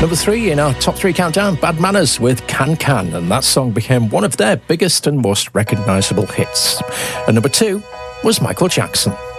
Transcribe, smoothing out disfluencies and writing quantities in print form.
Number 3 in our top 3 countdown, Bad Manners with Can Can, and that song became one of their biggest and most recognisable hits. And number 2 was Michael Jackson.